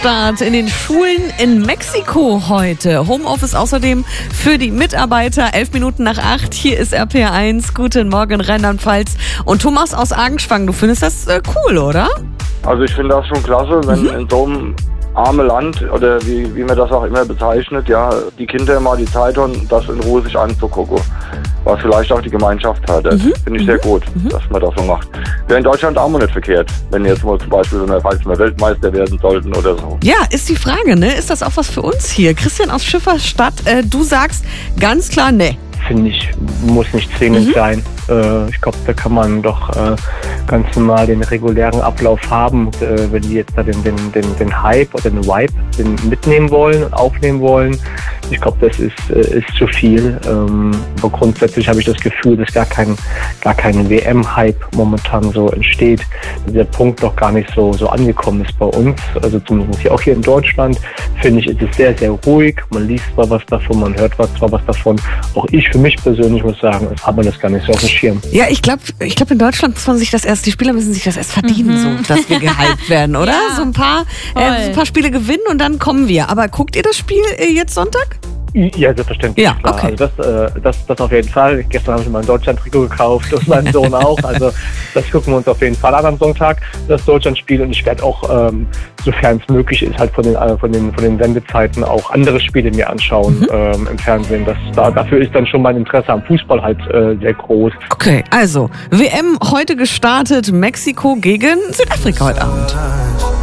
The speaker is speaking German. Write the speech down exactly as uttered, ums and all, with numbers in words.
Wochenstart in den Schulen in Mexiko heute. Homeoffice außerdem für die Mitarbeiter. Elf Minuten nach acht. Hier ist R P R eins. Guten Morgen, Rheinland-Pfalz. Und Thomas aus Argenschwang, du findest das äh, cool, oder? Also ich finde das schon klasse, wenn mhm. in so einem armen Land, oder wie, wie man das auch immer bezeichnet, ja, die Kinder mal die Zeit haben, das in Ruhe sich anzugucken. Was vielleicht auch die Gemeinschaft hat. Das mhm. finde ich sehr gut, mhm. dass man das so macht. Wäre in Deutschland auch mal nicht verkehrt, wenn jetzt mal zum Beispiel so eine, falls wir Weltmeister werden sollten oder so. Ja, ist die Frage, ne? Ist das auch was für uns hier? Christian aus Schifferstadt, äh, du sagst ganz klar, ne. Finde ich, muss nicht zwingend mhm. sein. Äh, ich glaube, da kann man doch äh, ganz normal den regulären Ablauf haben. Äh, wenn die jetzt da den, den, den, den Hype oder den Vibe den mitnehmen wollen und aufnehmen wollen, ich glaube, das ist, äh, ist zu viel. Ähm, aber grundsätzlich habe ich das Gefühl, dass gar kein, gar kein W M-Hype momentan so entsteht. Der Punkt noch gar nicht so, so angekommen ist bei uns. Also zumindest hier auch hier in Deutschland, finde ich, ist es sehr, sehr ruhig. Man liest zwar was davon, man hört zwar was davon. Auch ich für mich persönlich muss sagen, es hat man das gar nicht so auf dem Schirm. Ja, ich glaube, ich glaub, in Deutschland muss man sich das erst, die Spieler müssen sich das erst verdienen, mhm. so, dass wir gehypt werden, oder? Ja, so ein paar, äh, so ein paar Spiele gewinnen und dann kommen wir. Aber guckt ihr das Spiel äh, jetzt Sonntag? Ja, selbstverständlich. Ja, klar. Okay. Also das, äh, das, das auf jeden Fall. Gestern habe ich mal ein Deutschland-Trikot gekauft und mein Sohn auch. Also das gucken wir uns auf jeden Fall an am Sonntag, das Deutschland-Spiel. Und ich werde auch, ähm, sofern es möglich ist, halt von den, äh, von den, von den Sendezeiten auch andere Spiele mir anschauen mhm. ähm, im Fernsehen. Das, da, dafür ist dann schon mein Interesse am Fußball halt äh, sehr groß. Okay, also W M heute gestartet. Mexiko gegen Südafrika heute Abend.